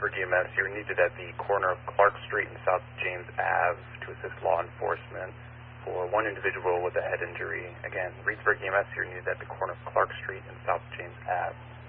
Reedsburg EMS. You're needed at the corner of Clark Street and South James Ave to assist law enforcement for one individual with a head injury. Again, Reedsburg EMS, you're needed at the corner of Clark Street and South James Ave.